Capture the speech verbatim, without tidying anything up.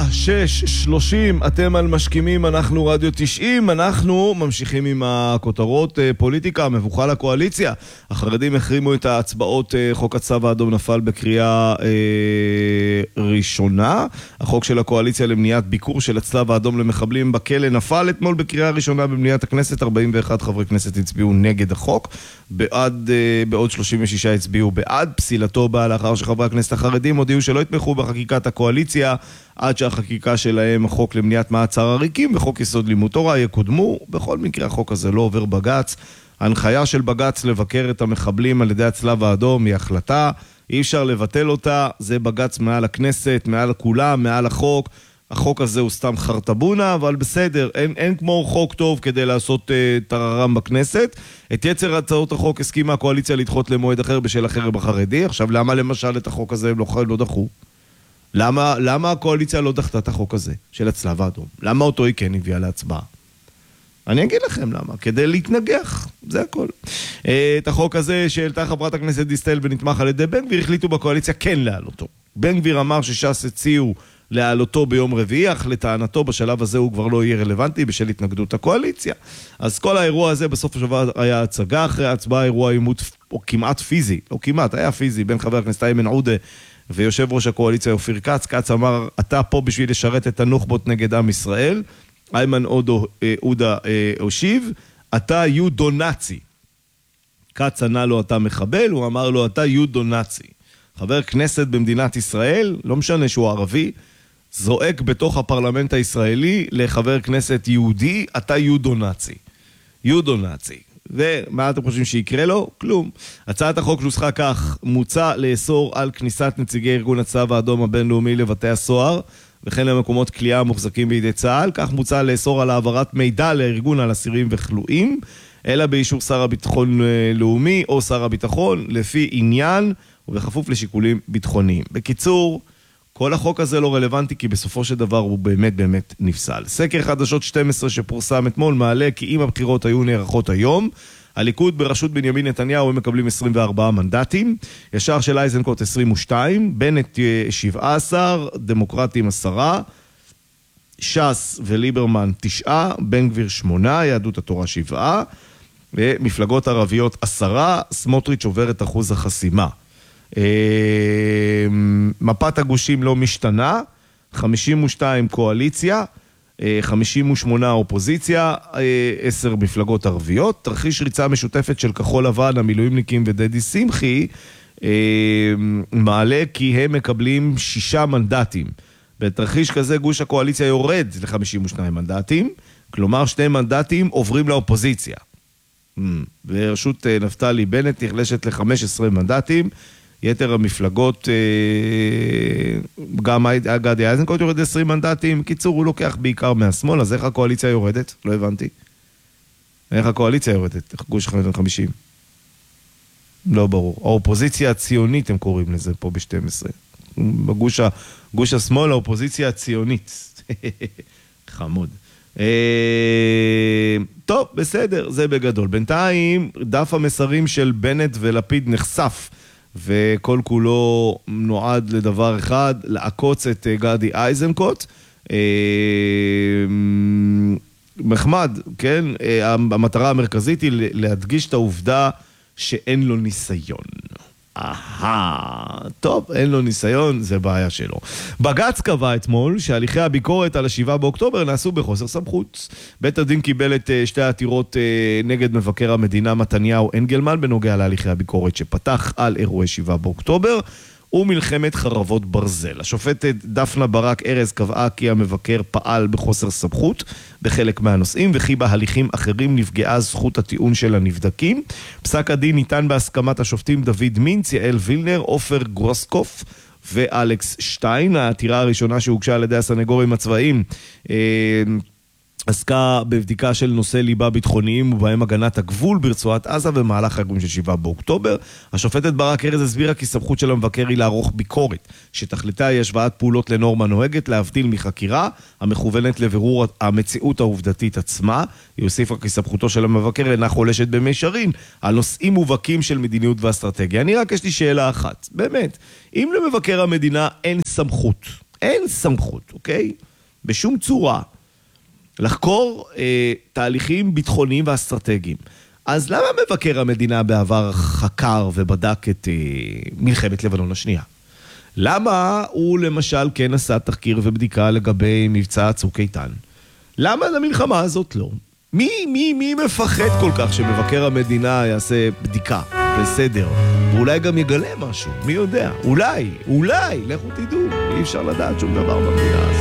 שש שלושים, אתם על משכימים, אנחנו רדיו תשעים, אנחנו ממשיכים עם הכותרות. פוליטיקה, מבוכה לקואליציה. החרדים החרימו את ההצבעות, חוק הצבא האדום נפל בקריאה אה, ראשונה. החוק של הקואליציה למניעת ביקור של הצלב האדום למחבלים בכלא נפל אתמול בקריאה ראשונה במליאת הכנסת. ארבעים ואחד חברי כנסת הצביעו נגד החוק, בעד, אה, בעוד שלושים ושישה הצביעו בעד. פסילתו באה לאחר שחברי הכנסת החרדים הודיעו שלא יתמכו בחקיקת הקואליציה עד שהחקיקה שלהם, החוק למניעת מעצר עריקים וחוק יסוד לימוד תורה, יקודמו. בכל מקרה החוק הזה לא עובר בגץ. ההנחיה של בגץ לבקר את המחבלים על ידי הצלב האדום היא החלטה, אי אפשר לבטל אותה, זה בגץ מעל הכנסת, מעל כולם, מעל החוק. החוק הזה הוא סתם חרטבונה, אבל בסדר, אין, אין כמו חוק טוב כדי לעשות uh, טררם בכנסת. את יצר הצעות החוק הסכימה הקואליציה לדחות למועד אחר בשל החרם החרדי. עכשיו, למה למשל את החוק הזה הם לא, לא דחו? למה, למה הקואליציה לא דחתה את החוק הזה של הצלב האדום? למה אותו היא כן הביאה להצבעה? אני אגיד לכם למה, כדי להתנגח, זה הכל. את החוק הזה שהעלתה חברת הכנסת דיסטל ונתמך על ידי בן גביר, החליטו בקואליציה כן להעלותו. בן גביר אמר שש"ס הציעו להעלותו ביום רביעי, אך לטענתו בשלב הזה הוא כבר לא יהיה רלוונטי בשל התנגדות הקואליציה. אז כל האירוע הזה בסוף השבוע היה הצגה, אחרי ההצבעה אירוע עימות או כמעט פיזי, או כמעט, היה פיזי, בין חבר הכנסת איימן עודה ויושב ראש הקואליציה אופיר כץ. כץ אמר, אתה פה בשביל לשרת את הנוח'בות נגד עם ישראל. איימן עודה הושיב, אתה יודו נאצי. כץ ענה לו, אתה מחבל, הוא אמר לו, אתה יודו נאצי. חבר כנסת במדינת ישראל, לא משנה שהוא ערבי, זועק בתוך הפרלמנט הישראלי לחבר כנסת יהודי, אתה יודו נאצי. יודו נאצי. ומה אתם חושבים שיקרה לו? כלום. הצעת החוק נוסחה כך, מוצע לאסור על כניסת נציגי ארגון הצלב האדום הבינלאומי לבתי הסוהר, וכן למקומות כליאה מוחזקים בידי צה"ל. כך מוצע לאסור על העברת מידע לארגון על אסירים וכלואים, אלא באישור שר הביטחון לאומי או שר הביטחון, לפי עניין ובכפוף לשיקולים ביטחוניים. בקיצור, כל החוק הזה לא רלוונטי, כי בסופו של דבר הוא באמת באמת נפסל. סקר חדשות שתים עשרה שפורסם אתמול מעלה כי אם הבחירות היו נערכות היום, הליכוד בראשות בנימין נתניהו הם מקבלים עשרים וארבעה מנדטים, ישר של אייזנקוט עשרים ושתיים, בנט שבעה עשר, דמוקרטים עשרה, ש"ס וליברמן תשעה, בן גביר שמונה, יהדות התורה שבעה, ומפלגות ערביות עשרה, סמוטריץ' עובר את אחוז החסימה. מפת הגושים לא משתנה, חמישים ושתיים קואליציה, חמישים ושמונה אופוזיציה, עשר מפלגות ערביות. תרחיש ריצה משותפת של כחול לבן, המילואימניקים ודדי שמחי, מעלה כי הם מקבלים שישה מנדטים. בתרחיש כזה גוש הקואליציה יורד ל-חמישים ושניים מנדטים, כלומר שני מנדטים עוברים לאופוזיציה. ורשות נפתלי בנט נחלשת ל-חמישה עשר מנדטים, יתר המפלגות, גם גדי איזנקוט יורד עשרים מנדטים. קיצור, הוא לוקח בעיקר מהשמאל. אז איך הקואליציה יורדת? לא הבנתי. איך הקואליציה יורדת? איך גוש חמישים? לא ברור. האופוזיציה הציונית הם קוראים לזה פה ב-שתים עשרה. בגוש ה... גוש השמאל, האופוזיציה הציונית. חמוד. טוב, בסדר, זה בגדול. בינתיים, דף המסרים של בנט ולפיד נחשף, וכל כולו נועד לדבר אחד, לעקוץ את גדי איזנקוט. מחמד, כן? המטרה המרכזית היא להדגיש את העובדה שאין לו ניסיון. אהה, טוב, אין לו ניסיון, זה בעיה שלו. בג"ץ קבע אתמול שהליכי הביקורת על השבעה באוקטובר נעשו בחוסר סמכות. בית הדין קיבל את שתי העתירות נגד מבקר המדינה מתניהו אנגלמן בנוגע להליכי הביקורת שפתח על אירועי שבעה באוקטובר ומלחמת חרבות ברזל. השופטת דפנה ברק ארז קבעה כי המבקר פעל בחוסר סמכות בחלק מהנושאים, וכי בהליכים אחרים נפגעה זכות הטיעון של הנבדקים. פסק הדין ניתן בהסכמת השופטים דוד מינץ, יעל וילנר, עופר גרוסקוף ואלכס שטיין. העתירה הראשונה שהוגשה על ידי הסנגורים הצבאיים עסקה בבדיקה של נושא ליבה ביטחוניים ובהם הגנת הגבול ברצועת עזה במהלך האירועים של שבעה באוקטובר. השופטת ברק ארז הסבירה כי סמכות של המבקר היא לערוך ביקורת, שתכליתה היא השוואת פעולות לנורמה נוהגת, להבדיל מחקירה המכוונת לבירור המציאות העובדתית עצמה. היא הוסיפה כי סמכותו של המבקר אינה חולשת במישרין על נושאים מובהקים של מדיניות ואסטרטגיה. אני רק יש לי שאלה אחת, באמת, אם למבקר המדינה אין סמכות, אין סמכות, אוקיי? בשום צורה. לחקור אה, תהליכים ביטחוניים ואסטרטגיים. אז למה מבקר המדינה בעבר חקר ובדק את אה, מלחמת לבנון השנייה? למה הוא למשל כן עשה תחקיר ובדיקה לגבי מבצע צוק איתן? למה למלחמה הזאת לא? מי, מי, מי מפחד כל כך שמבקר המדינה יעשה בדיקה בסדר? ואולי גם יגלה משהו, מי יודע? אולי, אולי, לכו תדעו, אי אפשר לדעת שום דבר במדינה הזאת.